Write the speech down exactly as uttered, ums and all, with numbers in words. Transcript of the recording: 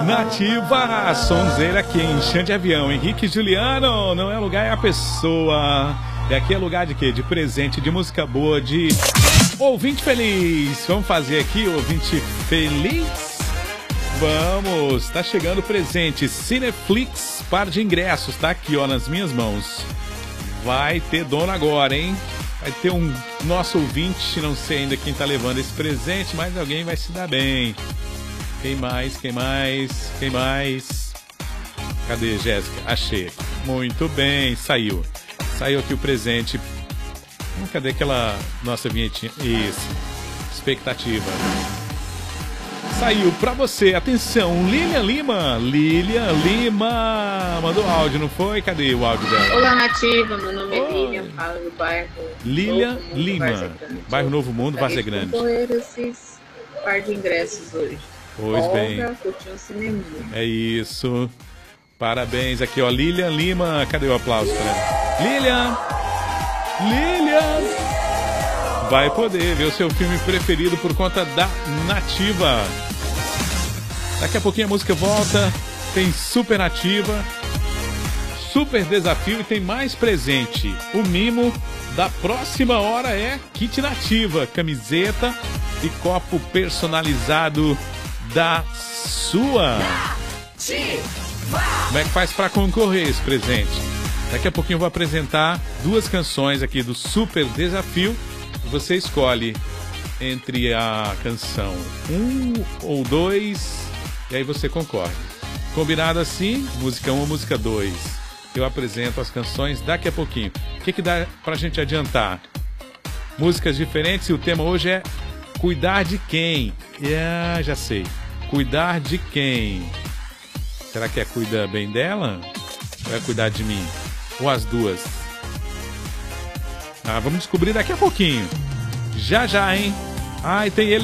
Nativa, sonzeira aqui em Chão de Avião. Henrique e Juliano, não é lugar, é a pessoa. E aqui é lugar de quê? De presente, de música boa, de ouvinte feliz. Vamos fazer aqui ouvinte feliz? Vamos, tá chegando o presente. Cineflix, par de ingressos, tá aqui ó, nas minhas mãos. Vai ter dono agora, hein? Vai ter um nosso ouvinte, não sei ainda quem tá levando esse presente, mas alguém vai se dar bem. Quem mais? Quem mais? Quem mais? Cadê, Jéssica? Achei. Muito bem, saiu. Saiu aqui o presente. Hum, cadê aquela nossa vinhetinha? Isso. Expectativa. Saiu pra você. Atenção, Lilian Lima. Lilian Lima. Mandou áudio, não foi? Cadê o áudio dela? Olá, Nativa. Meu nome é Lilian. Falo do bairro Lilian Novo Mundo, Lima. Várzea Bairro Novo Mundo, Várzea Grande. Concorrer esses par de ingressos hoje. Pois bem. Curtir um cineminha. É isso. Parabéns aqui, ó. Lilian Lima. Cadê o aplauso pra ela? Lilian! Lilian! Vai poder ver o seu filme preferido por conta da Nativa. Daqui a pouquinho a música volta. Tem Super Nativa, Super Desafio e tem mais presente. O mimo da próxima hora é Kit Nativa. Camiseta e copo personalizado da sua. Como é que faz para concorrer esse presente? Daqui a pouquinho eu vou apresentar duas canções aqui do Super Desafio. Você escolhe entre a canção um ou dois e aí você concorre. Combinado assim? Música um ou música dois. Eu apresento as canções daqui a pouquinho. O que, que dá pra gente adiantar? Músicas diferentes e o tema hoje é Cuidar de quem? Ah, já sei. Cuidar de quem? Será que é cuidar bem dela? Ou é cuidar de mim? Ou as duas? Ah, vamos descobrir daqui a pouquinho. Já já, hein? Ah, e tem ele.